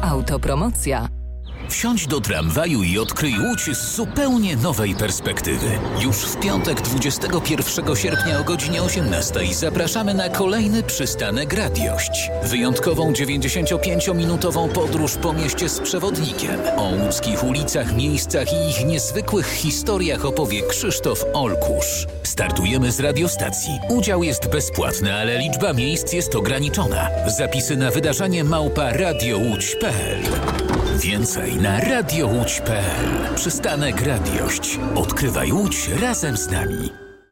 Autopromocja. Wsiądź do tramwaju i odkryj Łódź z zupełnie nowej perspektywy. Już w piątek 21 sierpnia o godzinie 18 zapraszamy na kolejny przystanek Radiość. Wyjątkową 95-minutową podróż po mieście z przewodnikiem. O łódzkich ulicach, miejscach i ich niezwykłych historiach opowie Krzysztof Olkusz. Startujemy z radiostacji. Udział jest bezpłatny, ale liczba miejsc jest ograniczona. Zapisy na wydarzenie @radiołódź.pl. Więcej na radiołódź.pl. Przystanek Radiość. Odkrywaj Łódź razem z nami.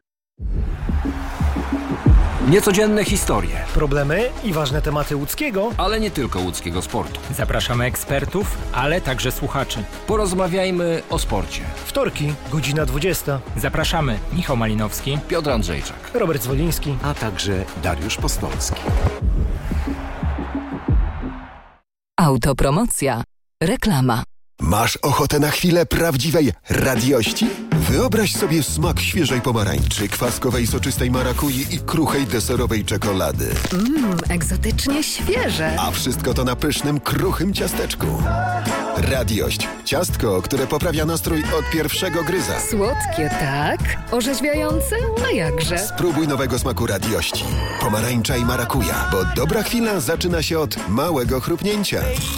Niecodzienne historie, problemy i ważne tematy łódzkiego, ale nie tylko łódzkiego sportu. Zapraszamy ekspertów, ale także słuchaczy. Porozmawiajmy o sporcie. Wtorki, godzina 20. Zapraszamy Michał Malinowski, Piotr Andrzejczak, Robert Zwoliński, a także Dariusz Postolski. Autopromocja. Reklama. Masz ochotę na chwilę prawdziwej radiości? Wyobraź sobie smak świeżej pomarańczy, kwaskowej soczystej marakui i kruchej deserowej czekolady. Egzotycznie świeże. A wszystko to na pysznym, kruchym ciasteczku. Radiość. Ciastko, które poprawia nastrój od pierwszego gryza. Słodkie, tak? Orzeźwiające? A jakże? Spróbuj nowego smaku radiości. Pomarańcza i marakuja, bo dobra chwila zaczyna się od małego chrupnięcia.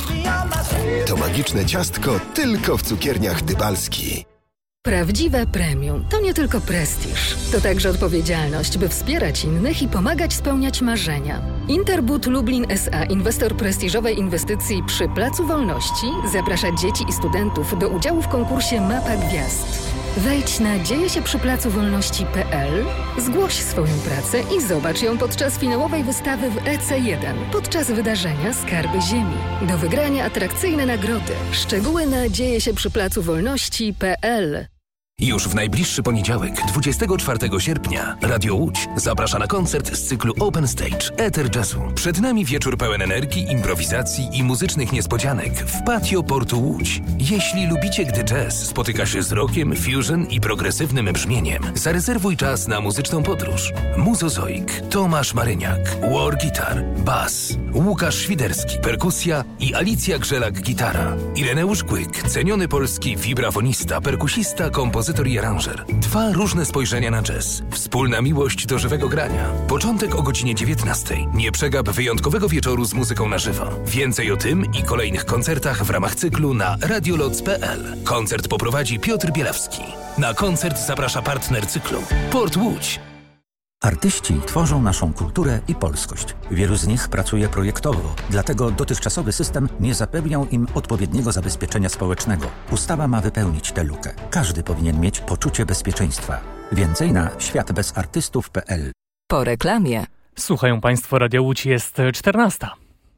To magiczne ciastko tylko w cukierniach Dybalski. Prawdziwe premium to nie tylko prestiż, to także odpowiedzialność, by wspierać innych i pomagać spełniać marzenia. Interbud Lublin S.A., inwestor prestiżowej inwestycji przy Placu Wolności, zaprasza dzieci i studentów do udziału w konkursie Mapa Gwiazd. Wejdź na dziejesieprzyplacowolności.pl, zgłoś swoją pracę i zobacz ją podczas finałowej wystawy w EC1, podczas wydarzenia Skarby Ziemi. Do wygrania atrakcyjne nagrody. Szczegóły na dziejesieprzyplacowolności.pl. Już w najbliższy poniedziałek, 24 sierpnia, Radio Łódź zaprasza na koncert z cyklu Open Stage Eter Jazzu. Przed nami wieczór pełen energii, improwizacji i muzycznych niespodzianek w patio Portu Łódź. Jeśli lubicie, gdy jazz spotyka się z rockiem, fusion i progresywnym brzmieniem, zarezerwuj czas na muzyczną podróż. Muzozoik, Tomasz Maryniak, war guitar, bas, Łukasz Świderski, perkusja i Alicja Grzelak-gitara. Ireneusz Kłyk, ceniony polski wibrafonista, perkusista, kompozytor i aranżer. 2 różne spojrzenia na jazz. Wspólna miłość do żywego grania. Początek o godzinie 19. Nie przegap wyjątkowego wieczoru z muzyką na żywo. Więcej o tym i kolejnych koncertach w ramach cyklu na radioloc.pl. Koncert poprowadzi Piotr Bielawski. Na koncert zaprasza partner cyklu Port Łódź. Artyści tworzą naszą kulturę i polskość. Wielu z nich pracuje projektowo, dlatego dotychczasowy system nie zapewniał im odpowiedniego zabezpieczenia społecznego. Ustawa ma wypełnić tę lukę. Każdy powinien mieć poczucie bezpieczeństwa. Więcej na światbezartystów.pl. Po reklamie. Słuchają Państwo Radia Łódź, jest 14.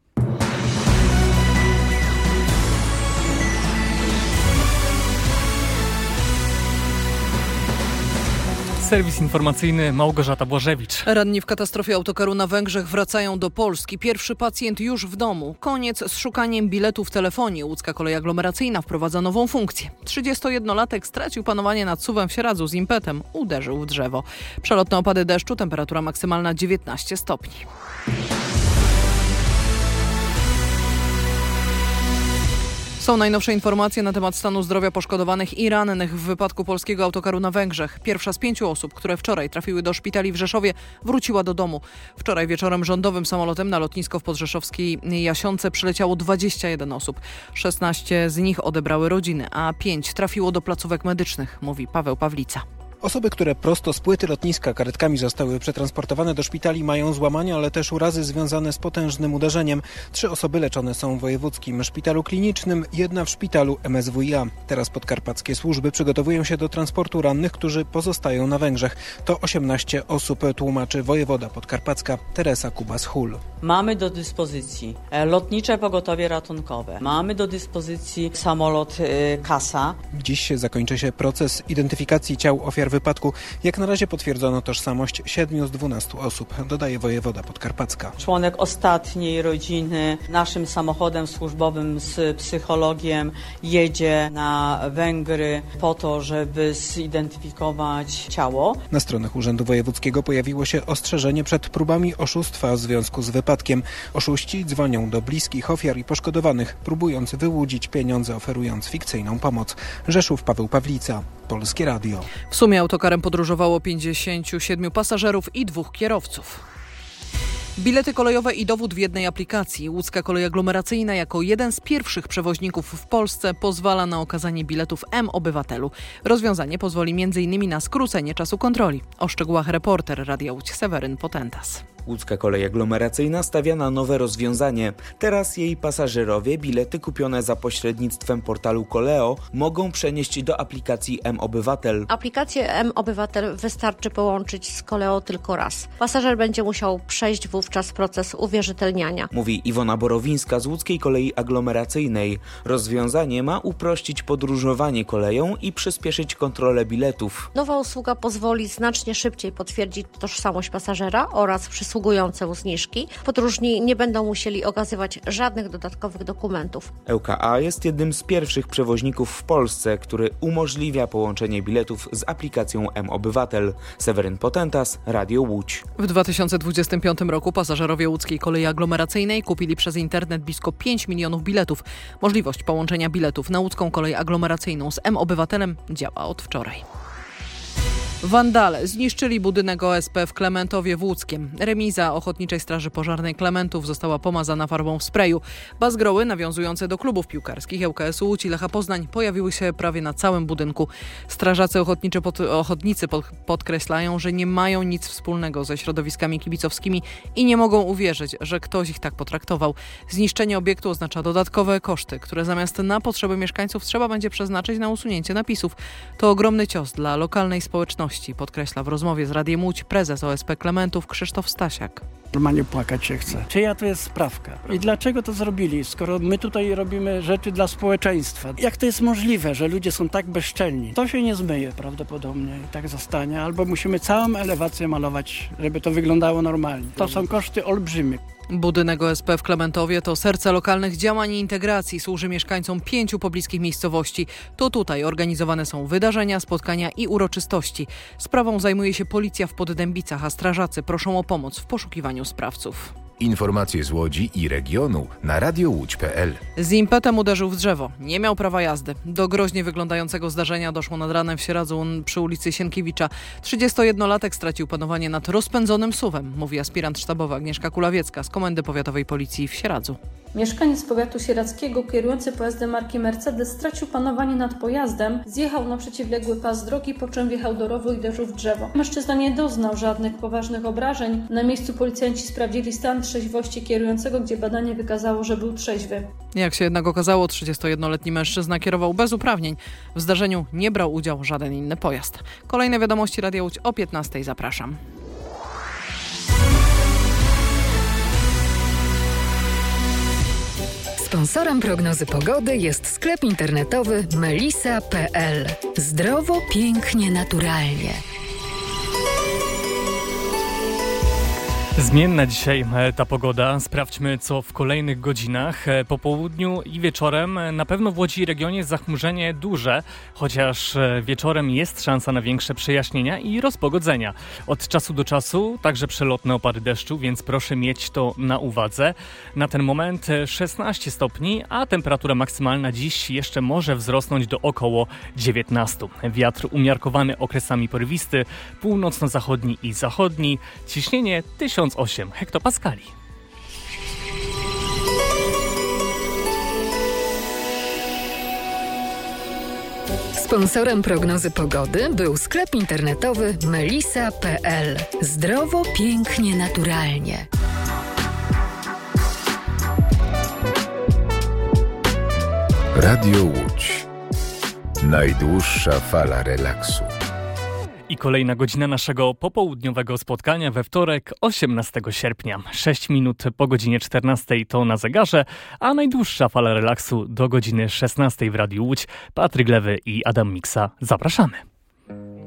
Serwis informacyjny Małgorzata Błażewicz. Ranni w katastrofie autokaru na Węgrzech wracają do Polski. Pierwszy pacjent już w domu. Koniec z szukaniem biletu w telefonie. Łódzka kolej aglomeracyjna wprowadza nową funkcję. 31-latek stracił panowanie nad SUV-em w Sieradzu z impetem. Uderzył w drzewo. Przelotne opady deszczu, temperatura maksymalna 19 stopni. Są najnowsze informacje na temat stanu zdrowia poszkodowanych i rannych w wypadku polskiego autokaru na Węgrzech. Pierwsza z 5 osób, które wczoraj trafiły do szpitali w Rzeszowie, wróciła do domu. Wczoraj wieczorem rządowym samolotem na lotnisko w podrzeszowskiej Jasionce przyleciało 21 osób. 16 z nich odebrały rodziny, a 5 trafiło do placówek medycznych, mówi Paweł Pawlica. Osoby, które prosto z płyty lotniska karetkami zostały przetransportowane do szpitali, mają złamania, ale też urazy związane z potężnym uderzeniem. 3 osoby leczone są w wojewódzkim szpitalu klinicznym, 1 w szpitalu MSWiA. Teraz podkarpackie służby przygotowują się do transportu rannych, którzy pozostają na Węgrzech. To 18 osób, tłumaczy wojewoda podkarpacka Teresa Kubas-Hul. Mamy do dyspozycji lotnicze pogotowie ratunkowe. Mamy do dyspozycji samolot Kasa. Dziś zakończy się proces identyfikacji ciał ofiar ofiar wypadku. Jak na razie potwierdzono tożsamość 7 z 12 osób, dodaje wojewoda podkarpacka. Członek ostatniej rodziny naszym samochodem służbowym z psychologiem jedzie na Węgry po to, żeby zidentyfikować ciało. Na stronach Urzędu Wojewódzkiego pojawiło się ostrzeżenie przed próbami oszustwa w związku z wypadkiem. Oszuści dzwonią do bliskich ofiar i poszkodowanych, próbując wyłudzić pieniądze, oferując fikcyjną pomoc. Rzeszów, Paweł Pawlica, Polskie Radio. W sumie autokarem podróżowało 57 pasażerów i 2 kierowców. Bilety kolejowe i dowód w jednej aplikacji. Łódzka Kolej Aglomeracyjna jako jeden z pierwszych przewoźników w Polsce pozwala na okazanie biletów M-Obywatelu. Rozwiązanie pozwoli m.in. na skrócenie czasu kontroli. O szczegółach reporter Radia Łódź Seweryn Potentas. Łódzka Kolej Aglomeracyjna stawia na nowe rozwiązanie. Teraz jej pasażerowie bilety kupione za pośrednictwem portalu Koleo mogą przenieść do aplikacji M-Obywatel. Aplikację M-Obywatel wystarczy połączyć z Koleo tylko raz. Pasażer będzie musiał przejść wówczas proces uwierzytelniania. Mówi Iwona Borowińska z Łódzkiej Kolei Aglomeracyjnej. Rozwiązanie ma uprościć podróżowanie koleją i przyspieszyć kontrolę biletów. Nowa usługa pozwoli znacznie szybciej potwierdzić tożsamość pasażera oraz przysługujące mu zniżki. Podróżni nie będą musieli okazywać żadnych dodatkowych dokumentów. ŁKA jest jednym z pierwszych przewoźników w Polsce, który umożliwia połączenie biletów z aplikacją M-Obywatel. Seweryn Potentas, Radio Łódź. W 2025 roku pasażerowie Łódzkiej Kolei Aglomeracyjnej kupili przez internet blisko 5 milionów biletów. Możliwość połączenia biletów na Łódzką Kolej Aglomeracyjną z M-Obywatelem działa od wczoraj. Wandale zniszczyli budynek OSP w Klementowie w Łódzkiem. Remiza Ochotniczej Straży Pożarnej Klementów została pomazana farbą w sprayu. Bazgroły nawiązujące do klubów piłkarskich ŁKS Łódź i Lecha Poznań pojawiły się prawie na całym budynku. Strażacy ochotnicy podkreślają, że nie mają nic wspólnego ze środowiskami kibicowskimi i nie mogą uwierzyć, że ktoś ich tak potraktował. Zniszczenie obiektu oznacza dodatkowe koszty, które zamiast na potrzeby mieszkańców trzeba będzie przeznaczyć na usunięcie napisów. To ogromny cios dla lokalnej społeczności, podkreśla w rozmowie z Radiem Łódź prezes OSP Klementów Krzysztof Stasiak. Normalnie płakać się chce. Czyja to jest sprawka? I dlaczego to zrobili, skoro my tutaj robimy rzeczy dla społeczeństwa? Jak to jest możliwe, że ludzie są tak bezczelni? To się nie zmyje prawdopodobnie i tak zostanie. Albo musimy całą elewację malować, żeby to wyglądało normalnie. To są koszty olbrzymie. Budynek OSP w Klementowie to serce lokalnych działań i integracji. Służy mieszkańcom 5 pobliskich miejscowości. To tutaj organizowane są wydarzenia, spotkania i uroczystości. Sprawą zajmuje się policja w Poddębicach, a strażacy proszą o pomoc w poszukiwaniu sprawców. Informacje z Łodzi i regionu na radiołódź.pl. Z impetem uderzył w drzewo. Nie miał prawa jazdy. Do groźnie wyglądającego zdarzenia doszło nad ranem w Sieradzu przy ulicy Sienkiewicza. 31-latek stracił panowanie nad rozpędzonym SUV-em, mówi aspirant sztabowy Agnieszka Kulawiecka z Komendy Powiatowej Policji w Sieradzu. Mieszkaniec powiatu sieradzkiego kierujący pojazdem marki Mercedes stracił panowanie nad pojazdem, zjechał na przeciwległy pas drogi, po czym wjechał do rowu i uderzył w drzewo. Mężczyzna nie doznał żadnych poważnych obrażeń. Na miejscu policjanci sprawdzili stan trzeźwości kierującego, gdzie badanie wykazało, że był trzeźwy. Jak się jednak okazało, 31-letni mężczyzna kierował bez uprawnień. W zdarzeniu nie brał udziału żaden inny pojazd. Kolejne wiadomości Radia Łódź o 15:00. Zapraszam. Sponsorem prognozy pogody jest sklep internetowy melisa.pl. Zdrowo, pięknie, naturalnie. Zmienna dzisiaj ta pogoda. Sprawdźmy, co w kolejnych godzinach. Po południu i wieczorem na pewno w Łodzi i regionie zachmurzenie duże, chociaż wieczorem jest szansa na większe przejaśnienia i rozpogodzenia. Od czasu do czasu także przelotne opady deszczu, więc proszę mieć to na uwadze. Na ten moment 16 stopni, a temperatura maksymalna dziś jeszcze może wzrosnąć do około 19. Wiatr umiarkowany okresami porywisty, północno-zachodni i zachodni. Ciśnienie 1008 hektopaskali. Sponsorem prognozy pogody był sklep internetowy melisa.pl. Zdrowo, pięknie, naturalnie. Radio Łódź. Najdłuższa fala relaksu. I kolejna godzina naszego popołudniowego spotkania we wtorek, 18 sierpnia. 6 minut po godzinie 14 to na zegarze, a najdłuższa fala relaksu do godziny 16 w Radiu Łódź. Patryk Lewy i Adam Miksa. Zapraszamy.